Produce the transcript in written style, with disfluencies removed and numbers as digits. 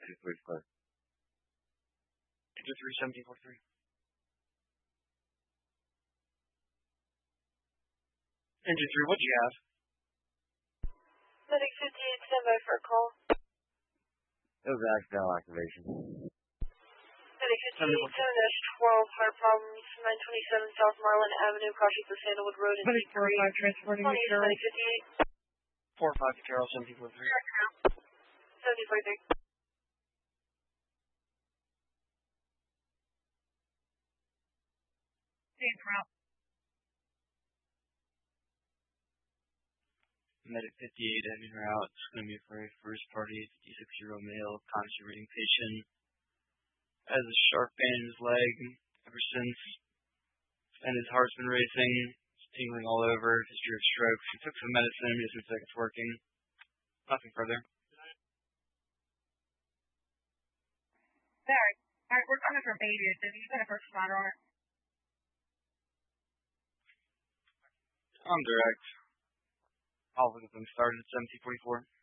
245. Enter 31743. Engine 3, what'd you have? Medic 58, stand by for a call. It was accidental activation. Medic 58, 7-12, heart problems, 927 South Marlin Avenue, crossing the Sandalwood Road in Medic 45, transporting to Carroll. Medic 58. 4-5 to Carroll, 1743. 7043. Safe route. Medic 58, en route. It's going to be for a first party 56-year-old male, constant reading patient. Has a sharp pain in his leg ever since. And his heart's been racing. It's tingling all over. History of stroke. He took some medicine. It seems like it's working. Nothing further. Sorry. Alright, we're coming from Avius. Have you got a first responder on it? I'm direct. All of them started at 1744.